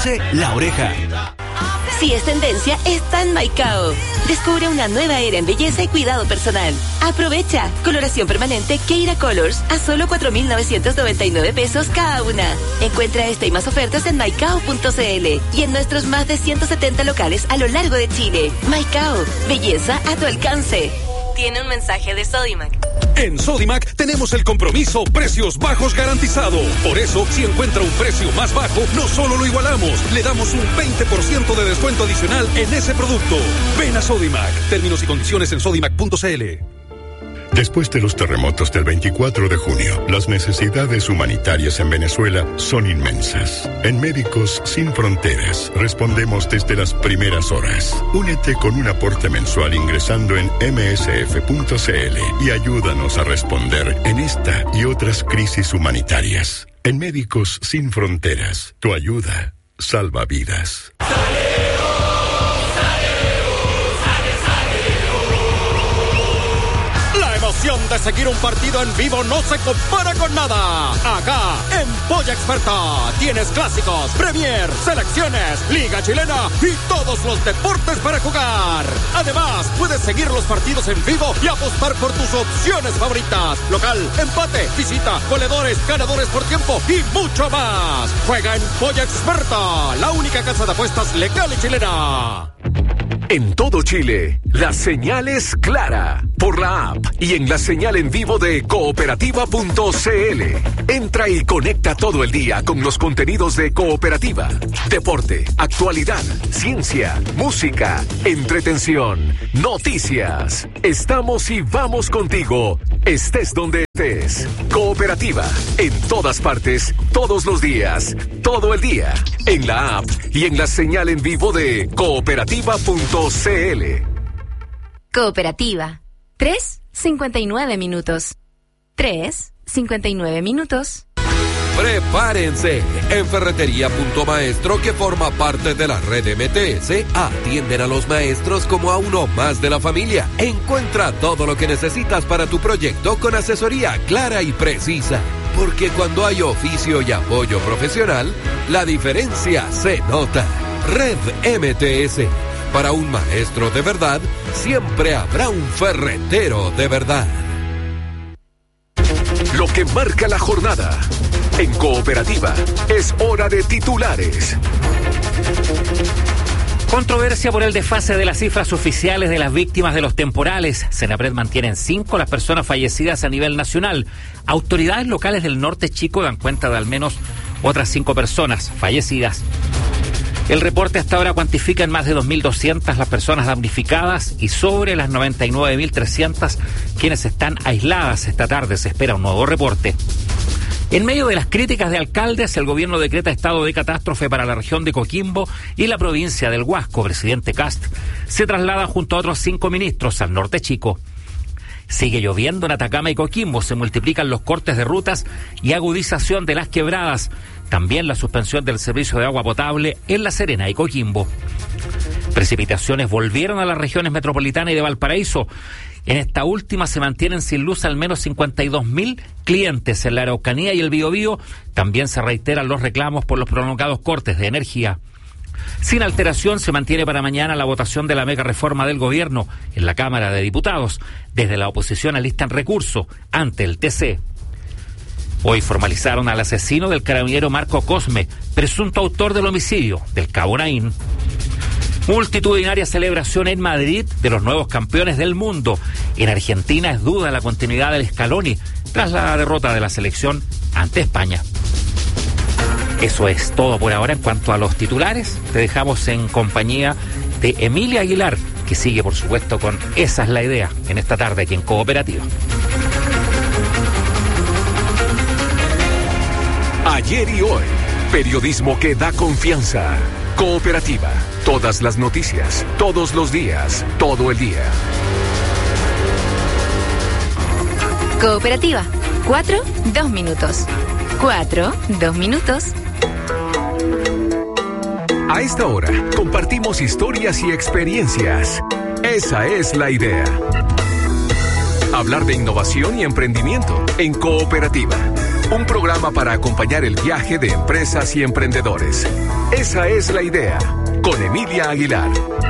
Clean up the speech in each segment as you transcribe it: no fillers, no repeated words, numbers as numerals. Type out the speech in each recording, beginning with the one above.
Luce la oreja. Si es tendencia, está en Maicao. Descubre una nueva era en belleza y cuidado personal. Aprovecha. Coloración permanente Keira Colors a solo 4,999 pesos cada una. Encuentra esta y más ofertas en maicao.cl y en nuestros más de 170 locales a lo largo de Chile. Maicao. Belleza a tu alcance. Tiene un mensaje de Sodimac. En Sodimac tenemos el compromiso precios bajos garantizado. Por eso, si encuentra un precio más bajo, no solo lo igualamos, le damos un 20% de descuento adicional en ese producto. Ven a Sodimac. Términos y condiciones en sodimac.cl. Después de los terremotos del 24 de junio, las necesidades humanitarias en Venezuela son inmensas. En Médicos Sin Fronteras respondemos desde las primeras horas. Únete con un aporte mensual ingresando en msf.cl y ayúdanos a responder en esta y otras crisis humanitarias. En Médicos Sin Fronteras, tu ayuda salva vidas. De seguir un partido en vivo no se compara con nada. Acá, en Polla Experta, tienes clásicos, Premier, selecciones, Liga Chilena y todos los deportes para jugar. Además, puedes seguir los partidos en vivo y apostar por tus opciones favoritas. Local, empate, visita, goleadores, ganadores por tiempo y mucho más. Juega en Polla Experta, la única casa de apuestas legal y chilena. En todo Chile, la señal es clara por la app y en la señal en vivo de cooperativa.cl. Entra y conecta todo el día con los contenidos de Cooperativa. Deporte, actualidad, ciencia, música, entretención, noticias. Estamos y vamos contigo, estés donde estés. Cooperativa, en todas partes, todos los días, todo el día. En la app y en la señal en vivo de cooperativa.cl. Cooperativa. 3:59 minutos. 3:59 minutos. Prepárense. En Ferretería Punto Maestro, que forma parte de la red MTS, atienden a los maestros como a uno más de la familia. Encuentra todo lo que necesitas para tu proyecto con asesoría clara y precisa. Porque cuando hay oficio y apoyo profesional, la diferencia se nota. Red MTS. Para un maestro de verdad, siempre habrá un ferretero de verdad. Lo que marca la jornada. En Cooperativa, es hora de titulares. Controversia por el desfase de las cifras oficiales de las víctimas de los temporales. Senapred mantiene en 5 las personas fallecidas a nivel nacional. Autoridades locales del norte chico dan cuenta de al menos otras 5 personas fallecidas. El reporte hasta ahora cuantifica en más de 2.200 las personas damnificadas y sobre las 99.300 quienes están aisladas. Esta tarde se espera un nuevo reporte. En medio de las críticas de alcaldes, el gobierno decreta estado de catástrofe para la región de Coquimbo y la provincia del Huasco. Presidente Kast se traslada junto a otros 5 ministros al norte chico. Sigue lloviendo en Atacama y Coquimbo, se multiplican los cortes de rutas y agudización de las quebradas. También la suspensión del servicio de agua potable en La Serena y Coquimbo. Precipitaciones volvieron a las regiones metropolitana y de Valparaíso. En esta última se mantienen sin luz al menos 52.000 clientes. En la Araucanía y el Biobío también se reiteran los reclamos por los prolongados cortes de energía. Sin alteración se mantiene para mañana la votación de la mega reforma del gobierno en la Cámara de Diputados. Desde la oposición alistan recurso ante el TC. Hoy formalizaron al asesino del carabinero Marco Cosme, presunto autor del homicidio del Cabo Naín. Multitudinaria celebración en Madrid de los nuevos campeones del mundo. En Argentina es duda la continuidad del Scaloni tras la derrota de la selección ante España. Eso es todo por ahora en cuanto a los titulares. Te dejamos en compañía de Emilia Aguilar, que sigue, por supuesto, con Esa es la idea en esta tarde aquí en Cooperativa. Ayer y hoy, periodismo que da confianza. Cooperativa, todas las noticias, todos los días, todo el día. Cooperativa, 4:02 minutos. 4:02 minutos. A esta hora, compartimos historias y experiencias. Esa es la idea. Hablar de innovación y emprendimiento en Cooperativa. Un programa para acompañar el viaje de empresas y emprendedores. Esa es la idea, con Emilia Aguilar.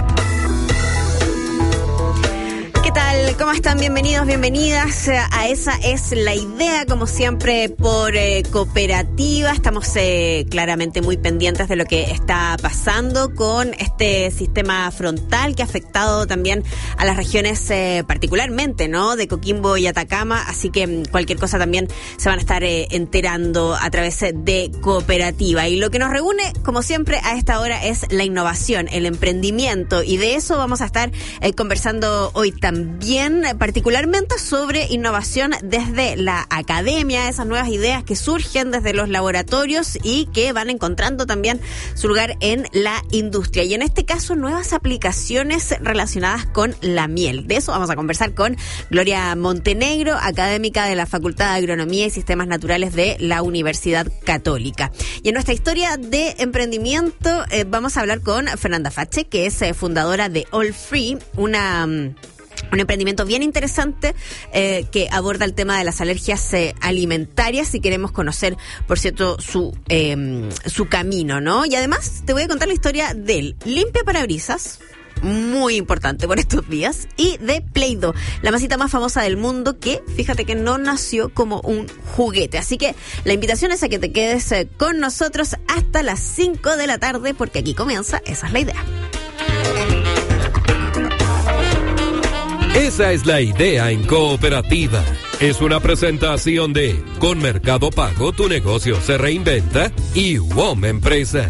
¿Qué tal? ¿Cómo están? Bienvenidos, bienvenidas a Esa es la idea, como siempre por Cooperativa. Estamos claramente muy pendientes de lo que está pasando con este sistema frontal que ha afectado también a las regiones particularmente, ¿no? De Coquimbo y Atacama, así que cualquier cosa también se van a estar enterando a través de Cooperativa. Y lo que nos reúne, como siempre, a esta hora es la innovación, el emprendimiento, y de eso vamos a estar conversando hoy también, particularmente sobre innovación desde la academia, esas nuevas ideas que surgen desde los laboratorios y que van encontrando también su lugar en la industria. Y en este caso, nuevas aplicaciones relacionadas con la miel. De eso vamos a conversar con Gloria Montenegro, académica de la Facultad de Agronomía y Sistemas Naturales de la Universidad Católica. Y en nuestra historia de emprendimiento vamos a hablar con Fernanda Fache, que es fundadora de All Free, un emprendimiento bien interesante que aborda el tema de las alergias alimentarias, y queremos conocer, por cierto, su camino, ¿no? Y además te voy a contar la historia del limpia parabrisas, muy importante por estos días, y de Play-Doh, la masita más famosa del mundo, que fíjate que no nació como un juguete. Así que la invitación es a que te quedes con nosotros hasta las 5 de la tarde, porque aquí comienza Esa es la idea. Esa es la idea en Cooperativa. Es una presentación de Con Mercado Pago tu negocio se reinventa y WOM Empresas.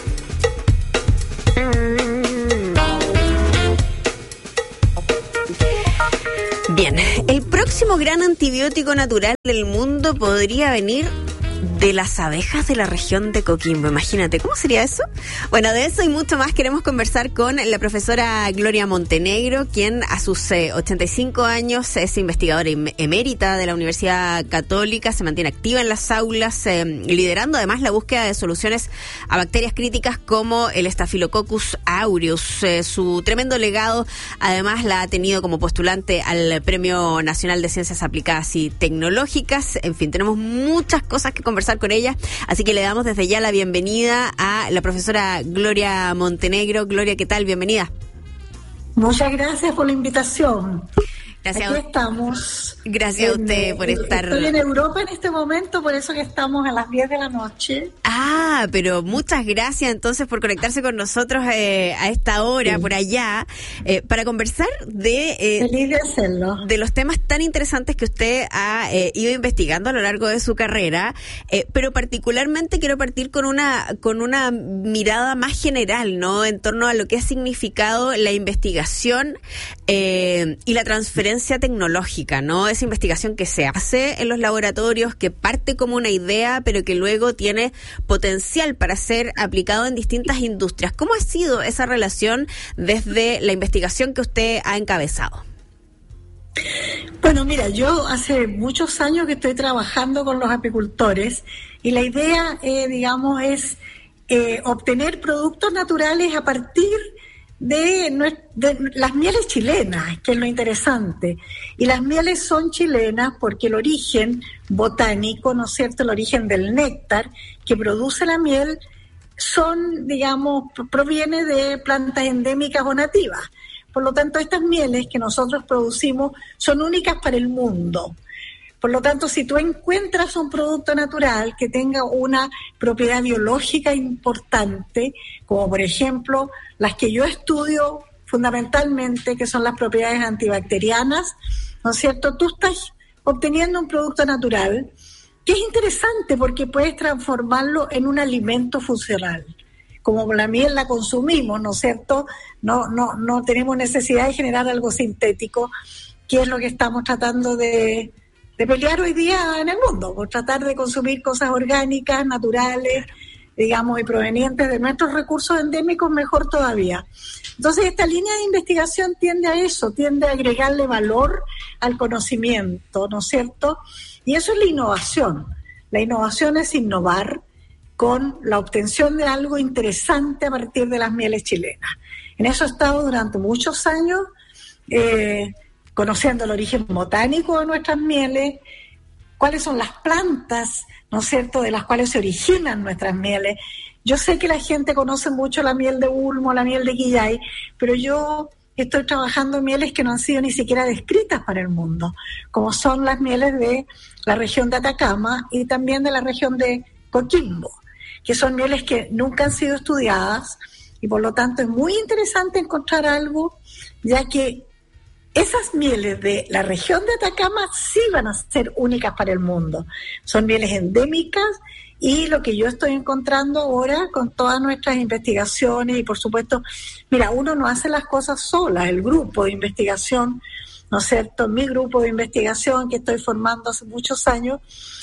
Bien, el próximo gran antibiótico natural del mundo podría venir de las abejas de la región de Coquimbo. Imagínate, ¿cómo sería eso? Bueno, de eso y mucho más queremos conversar con la profesora Gloria Montenegro, quien a sus 85 años es investigadora emérita de la Universidad Católica, se mantiene activa en las aulas, liderando además la búsqueda de soluciones a bacterias críticas como el Staphylococcus aureus. Su tremendo legado además la ha tenido como postulante al Premio Nacional de Ciencias Aplicadas y Tecnológicas. En fin, tenemos muchas cosas que conversar con ella, así que le damos desde ya la bienvenida a la profesora Gloria Montenegro. Gloria, ¿qué tal? Bienvenida. Muchas gracias por la invitación. Gracias. Aquí estamos. Gracias a usted por estar. Estoy en Europa en este momento, por eso que estamos a las 10 de la noche. Ah, pero muchas gracias entonces por conectarse con nosotros a esta hora, sí, por allá, para conversar Feliz de hacerlo. De los temas tan interesantes que usted ha ido investigando a lo largo de su carrera, pero particularmente quiero partir con una mirada más general, ¿no? En torno a lo que ha significado la investigación y la transferencia tecnológica, ¿no? Esa investigación que se hace en los laboratorios, que parte como una idea, pero que luego tiene potencial para ser aplicado en distintas industrias. ¿Cómo ha sido esa relación desde la investigación que usted ha encabezado? Bueno, mira, yo hace muchos años que estoy trabajando con los apicultores, y la idea, digamos, es obtener productos naturales a partir de las mieles chilenas, que es lo interesante. Y las mieles son chilenas porque el origen botánico, ¿no es cierto?, el origen del néctar que produce la miel proviene de plantas endémicas o nativas. Por lo tanto, estas mieles que nosotros producimos son únicas para el mundo. Por lo tanto, si tú encuentras un producto natural que tenga una propiedad biológica importante, como por ejemplo las que yo estudio fundamentalmente, que son las propiedades antibacterianas, ¿no es cierto?, tú estás obteniendo un producto natural que es interesante porque puedes transformarlo en un alimento funcional. Como la miel la consumimos, ¿no es cierto?, no tenemos necesidad de generar algo sintético, que es lo que estamos tratando de pelear hoy día en el mundo, por tratar de consumir cosas orgánicas, naturales, digamos, y provenientes de nuestros recursos endémicos, mejor todavía. Entonces, esta línea de investigación tiende a eso, tiende a agregarle valor al conocimiento, ¿no es cierto? Y eso es la innovación. La innovación es innovar con la obtención de algo interesante a partir de las mieles chilenas. En eso he estado durante muchos años, conociendo el origen botánico de nuestras mieles, cuáles son las plantas, ¿no es cierto?, de las cuales se originan nuestras mieles. Yo sé que la gente conoce mucho la miel de Ulmo, la miel de Quillay, pero yo estoy trabajando en mieles que no han sido ni siquiera descritas para el mundo, como son las mieles de la región de Atacama y también de la región de Coquimbo, que son mieles que nunca han sido estudiadas, y por lo tanto es muy interesante encontrar algo, ya que esas mieles de la región de Atacama sí van a ser únicas para el mundo. Son mieles endémicas, y lo que yo estoy encontrando ahora con todas nuestras investigaciones, y por supuesto, mira, uno no hace las cosas sola, el grupo de investigación, ¿no es cierto? Mi grupo de investigación que estoy formando hace muchos años,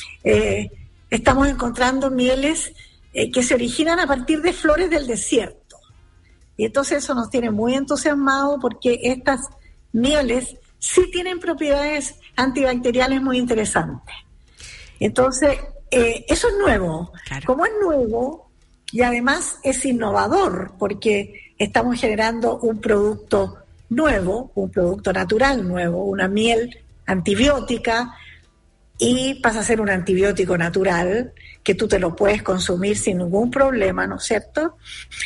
estamos encontrando mieles que se originan a partir de flores del desierto. Y entonces eso nos tiene muy entusiasmados, porque estas mieles sí tienen propiedades antibacteriales muy interesantes. Entonces, eso es nuevo. Claro. Como es nuevo y además es innovador, porque estamos generando un producto nuevo, un producto natural nuevo, una miel antibiótica, y pasa a ser un antibiótico natural que tú te lo puedes consumir sin ningún problema, ¿no es cierto?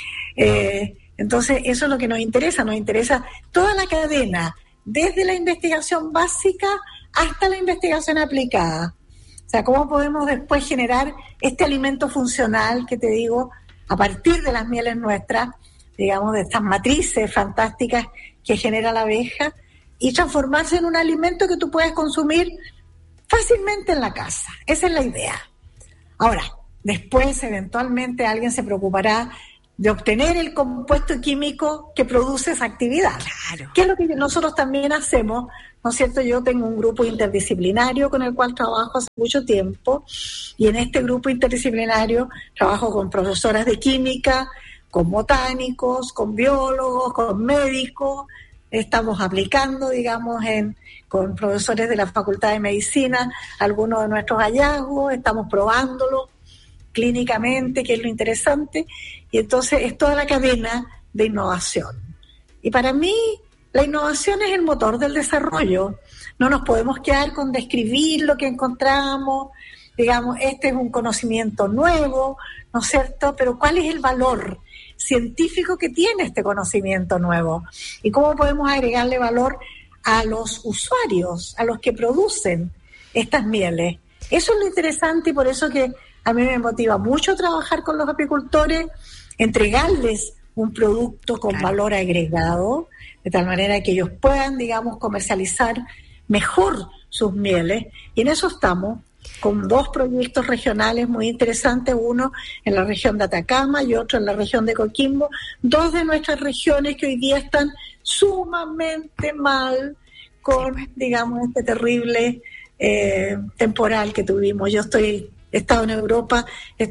Entonces, eso es lo que nos interesa toda la cadena, desde la investigación básica hasta la investigación aplicada. O sea, cómo podemos después generar este alimento funcional que te digo, a partir de las mieles nuestras, digamos, de estas matrices fantásticas que genera la abeja, y transformarse en un alimento que tú puedes consumir fácilmente en la casa. Esa es la idea. Ahora, después eventualmente alguien se preocupará de obtener el compuesto químico que produce esa actividad. Claro. Que es lo que nosotros también hacemos, ¿no es cierto? Yo tengo un grupo interdisciplinario con el cual trabajo hace mucho tiempo, y en este grupo interdisciplinario trabajo con profesoras de química, con botánicos, con biólogos, con médicos. Estamos aplicando, digamos, con profesores de la Facultad de Medicina algunos de nuestros hallazgos, estamos probándolo clínicamente, que es lo interesante, y entonces es toda la cadena de innovación. Y para mí la innovación es el motor del desarrollo. No nos podemos quedar con describir lo que encontramos, digamos, este es un conocimiento nuevo, ¿no es cierto? Pero ¿cuál es el valor científico que tiene este conocimiento nuevo? ¿Y cómo podemos agregarle valor a los usuarios, a los que producen estas mieles? Eso es lo interesante, y por eso que a mí me motiva mucho trabajar con los apicultores, entregarles un producto con valor agregado, de tal manera que ellos puedan, digamos, comercializar mejor sus mieles. Y en eso estamos, con 2 proyectos regionales muy interesantes, uno en la región de Atacama y otro en la región de Coquimbo, 2 de nuestras regiones que hoy día están sumamente mal con, digamos, este terrible temporal que tuvimos. Yo he estado en Europa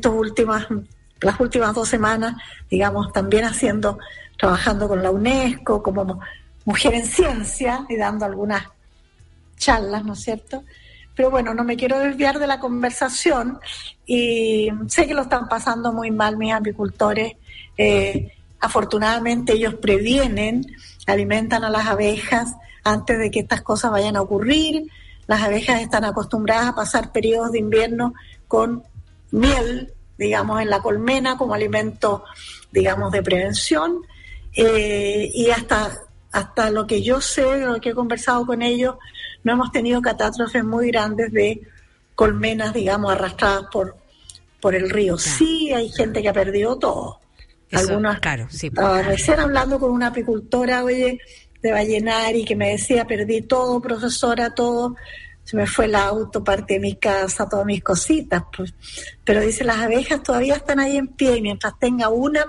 las últimas 2 semanas, digamos, también trabajando con la UNESCO como mujer en ciencia y dando algunas charlas, ¿no es cierto? Pero bueno, no me quiero desviar de la conversación, y sé que lo están pasando muy mal mis apicultores. Afortunadamente ellos previenen, alimentan a las abejas antes de que estas cosas vayan a ocurrir. Las abejas están acostumbradas a pasar periodos de invierno con miel, digamos, en la colmena como alimento, digamos, de prevención, y hasta lo que yo sé, lo que he conversado con ellos, no hemos tenido catástrofes muy grandes de colmenas, digamos, arrastradas por el río. Claro. Sí, hay gente que ha perdido todo. Algunas, claro, sí. Recién hablando con una apicultora, oye, de Vallenari, que me decía, perdí todo, profesora, todo. Se me fue el auto, parte de mi casa, todas mis cositas, pues. Pero dice, las abejas todavía están ahí en pie, y mientras tenga una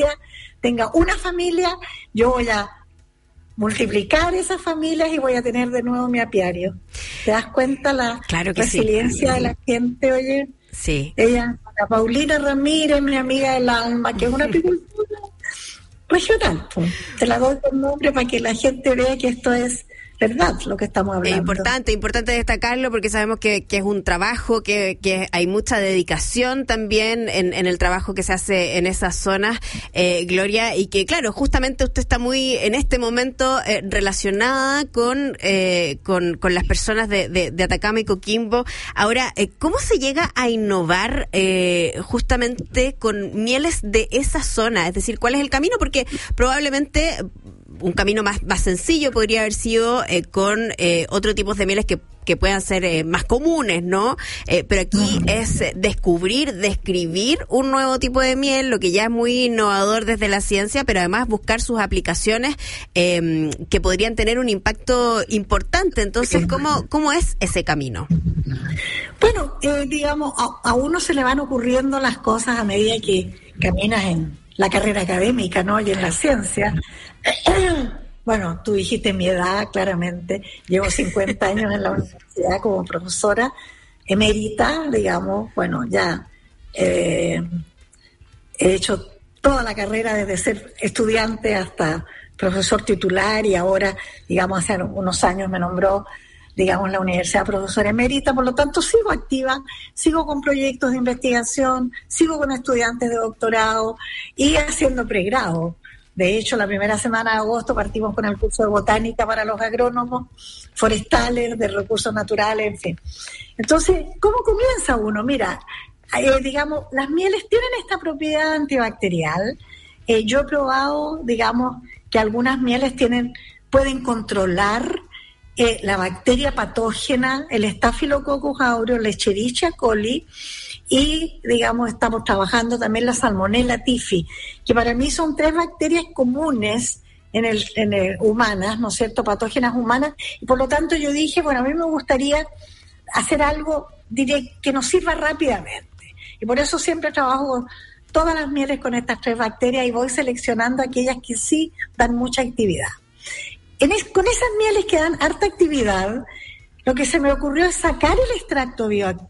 familia, yo voy a multiplicar esas familias y voy a tener de nuevo mi apiario. ¿Te das cuenta la resiliencia de la gente, oye? Sí. Ella, la Paulina Ramírez, mi amiga del alma, que es una apicultura regional, pues. Te la doy con nombre para que la gente vea que esto es verdad lo que estamos hablando. Es importante destacarlo porque sabemos que es un trabajo, que hay mucha dedicación también en el trabajo que se hace en esas zonas, Gloria, y que claro, justamente usted está muy en este momento relacionada con las personas de Atacama y Coquimbo. Ahora, ¿cómo se llega a innovar justamente con mieles de esa zona? Es decir, ¿cuál es el camino? Porque probablemente un camino más sencillo podría haber sido con otro tipo de mieles que puedan ser más comunes, ¿no? Pero aquí es describir un nuevo tipo de miel, lo que ya es muy innovador desde la ciencia, pero además buscar sus aplicaciones que podrían tener un impacto importante. Entonces, ¿cómo es ese camino? Bueno, digamos, a uno se le van ocurriendo las cosas a medida que caminas en la carrera académica, ¿no? Y en la ciencia. Bueno, tú dijiste mi edad, claramente. Llevo 50 años en la universidad como profesora emérita, digamos. Bueno, ya he hecho toda la carrera desde ser estudiante hasta profesor titular y ahora, digamos, hace unos años me nombró, digamos, la universidad profesora emérita. Por lo tanto, sigo activa, sigo con proyectos de investigación, sigo con estudiantes de doctorado y haciendo pregrado. De hecho, la primera semana de agosto partimos con el curso de botánica para los agrónomos, forestales, de recursos naturales, en fin. Entonces, ¿cómo comienza uno? Mira, digamos, las mieles tienen esta propiedad antibacterial. Yo he probado, digamos, que algunas mieles pueden controlar la bacteria patógena, el Staphylococcus aureus, el Escherichia coli, y, digamos, estamos trabajando también la Salmonella typhi, que para mí son 3 bacterias comunes en el humanas, ¿no es cierto?, patógenas humanas, y por lo tanto yo dije, bueno, a mí me gustaría hacer algo, diré, que nos sirva rápidamente, y por eso siempre trabajo todas las mieles con estas 3 bacterias y voy seleccionando aquellas que sí dan mucha actividad. Con esas mieles que dan harta actividad, lo que se me ocurrió es sacar el extracto